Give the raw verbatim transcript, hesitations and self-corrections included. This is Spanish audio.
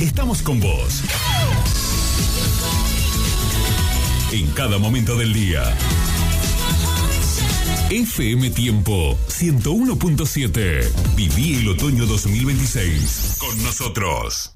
estamos con vos. En cada momento del día. F M Tiempo ciento uno punto siete. Viví el otoño dos mil veintiséis con nosotros.